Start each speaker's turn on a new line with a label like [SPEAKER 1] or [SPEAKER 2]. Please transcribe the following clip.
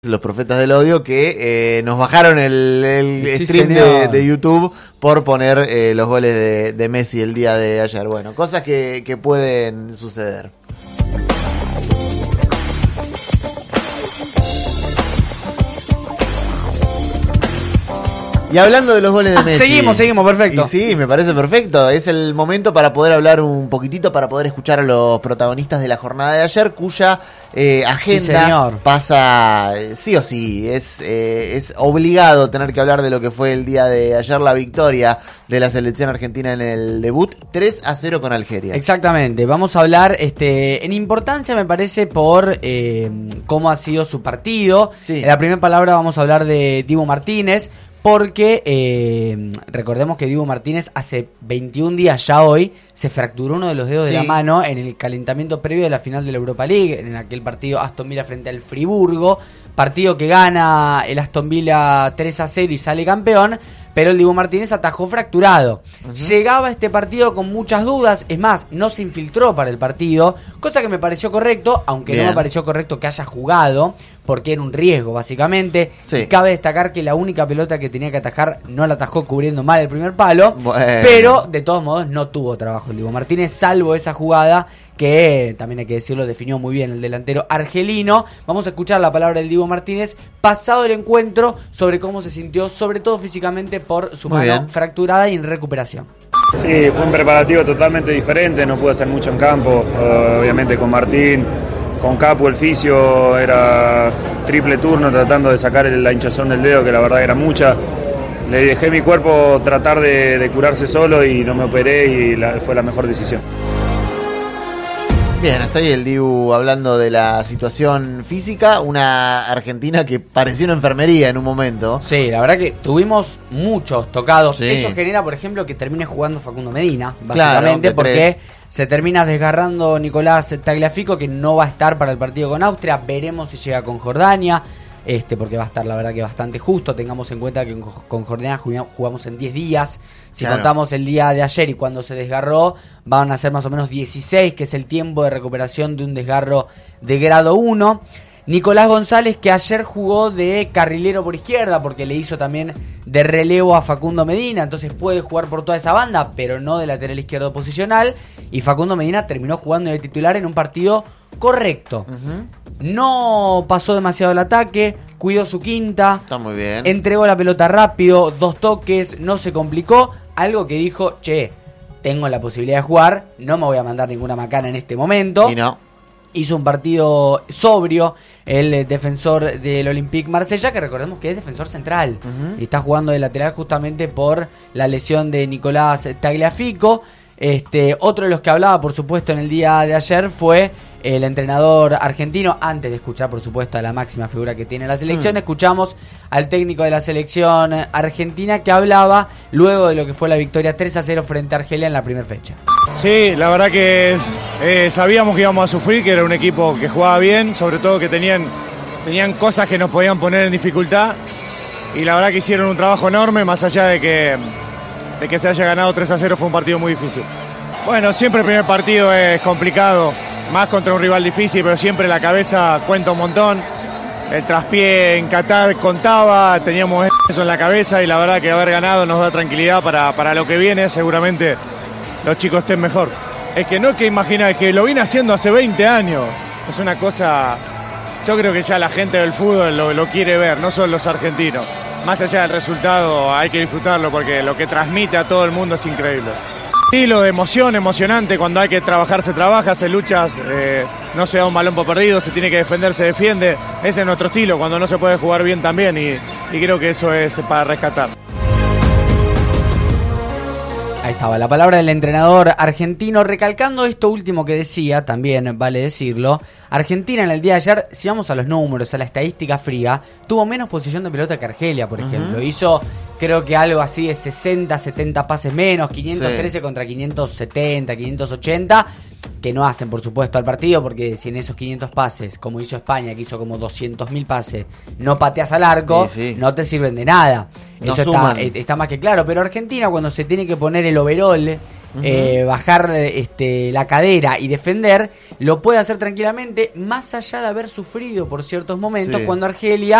[SPEAKER 1] Los Profetas del Odio, que nos bajaron el
[SPEAKER 2] Sí,
[SPEAKER 1] stream de YouTube por poner los goles de Messi el día de ayer. Bueno, cosas que pueden suceder. Y hablando de los goles de Messi...
[SPEAKER 2] Seguimos, perfecto.
[SPEAKER 1] Y sí, me parece perfecto. Es el momento para poder hablar un poquitito, para poder escuchar a los protagonistas de la jornada de ayer, cuya agenda pasa sí o sí. Es obligado tener que hablar de lo que fue el día de ayer, la victoria de la selección argentina en el debut 3-0 con Algeria.
[SPEAKER 2] Exactamente, vamos a hablar en importancia, me parece, por cómo ha sido su partido. Sí. En la primera palabra vamos a hablar de Dibu Martínez, porque recordemos que Dibu Martínez hace 21 días ya hoy se fracturó uno de los dedos de la mano en el calentamiento previo de la final de la Europa League, en aquel partido Aston Villa frente al Friburgo, partido que gana el Aston Villa 3-0 y sale campeón, pero el Dibu Martínez atajó fracturado. Llegaba a este partido con muchas dudas, es más, no se infiltró para el partido, cosa que me pareció correcto, aunque no me pareció correcto que haya jugado, porque era un riesgo básicamente. Y cabe destacar que la única pelota que tenía que atajar no la atajó cubriendo mal el primer palo, pero de todos modos no tuvo trabajo el Dibu Martínez, salvo esa jugada que, también hay que decirlo, definió muy bien el delantero argelino. Vamos a escuchar la palabra del Dibu Martínez pasado el encuentro, sobre cómo se sintió, sobre todo físicamente, por su mano fracturada y en recuperación.
[SPEAKER 3] Sí, fue un preparativo totalmente diferente, no pude hacer mucho en campo, obviamente con Martín, con Capu el fisio, era triple turno tratando de sacar la hinchazón del dedo, que la verdad era mucha. Le dejé mi cuerpo tratar de curarse solo y no me operé y fue la mejor decisión.
[SPEAKER 1] Bien, hasta ahí el Dibu hablando de la situación física, una Argentina que pareció una enfermería en un momento.
[SPEAKER 2] Sí, la verdad que tuvimos muchos tocados. Eso genera, por ejemplo, que termine jugando Facundo Medina, básicamente, porque se termina desgarrando Nicolás Tagliafico, que no va a estar para el partido con Austria. Veremos si llega con Jordania, porque va a estar, la verdad, que bastante justo. Tengamos en cuenta que con Jordania jugamos en 10 días. Si contamos el día de ayer y cuando se desgarró, van a ser más o menos 16, que es el tiempo de recuperación de un desgarro de grado 1. Nicolás González, que ayer jugó de carrilero por izquierda, porque le hizo también de relevo a Facundo Medina, entonces puede jugar por toda esa banda, pero no de lateral izquierdo posicional. Y Facundo Medina terminó jugando de titular en un partido correcto. No pasó demasiado el ataque, cuidó su quinta,
[SPEAKER 1] está muy bien,
[SPEAKER 2] entregó la pelota rápido, 2 toques, no se complicó. Algo que dijo, tengo la posibilidad de jugar, no me voy a mandar ninguna macana en este momento.
[SPEAKER 1] Y no.
[SPEAKER 2] Hizo un partido sobrio el defensor del Olympique Marsella, que recordemos que es defensor central y está jugando de lateral justamente por la lesión de Nicolás Tagliafico. Otro de los que hablaba, por supuesto, en el día de ayer fue el entrenador argentino. Antes de escuchar, por supuesto, a la máxima figura que tiene la selección, escuchamos al técnico de la selección argentina, que hablaba luego de lo que fue la victoria 3-0 frente a Argelia en la primera fecha.
[SPEAKER 4] Sí, la verdad que sabíamos que íbamos a sufrir, que era un equipo que jugaba bien, sobre todo que tenían cosas que nos podían poner en dificultad, y la verdad que hicieron un trabajo enorme, más allá de que se haya ganado 3-0, fue un partido muy difícil. Bueno, siempre el primer partido es complicado, más contra un rival difícil, pero siempre la cabeza cuenta un montón. El traspié en Qatar contaba, teníamos eso en la cabeza, y la verdad que haber ganado nos da tranquilidad para lo que viene. Seguramente los chicos estén mejor. Es que no es que imaginar, que lo vine haciendo hace 20 años. Es una cosa, yo creo que ya la gente del fútbol lo quiere ver, no solo los argentinos. Más allá del resultado hay que disfrutarlo, porque lo que transmite a todo el mundo es increíble. Sí, lo de emocionante, cuando hay que trabajar se trabaja, se lucha, no se da un balón por perdido, se tiene que defender, se defiende. Ese es nuestro estilo, cuando no se puede jugar bien también, y creo que eso es para rescatar.
[SPEAKER 2] Ahí estaba la palabra del entrenador argentino, recalcando esto último que decía, también vale decirlo. Argentina en el día de ayer, si vamos a los números, a la estadística fría, tuvo menos posesión de pelota que Argelia, por ejemplo. Hizo, creo que algo así de 60, 70 pases menos, 513 contra 570, 580, que no hacen, por supuesto, al partido, porque si en esos 500 pases, como hizo España, que hizo como 200.000 pases, no pateas al arco, no te sirven de nada. Eso está más que claro. Pero Argentina, cuando se tiene que poner el overall bajar la cadera y defender, lo puede hacer tranquilamente, más allá de haber sufrido por ciertos momentos cuando Argelia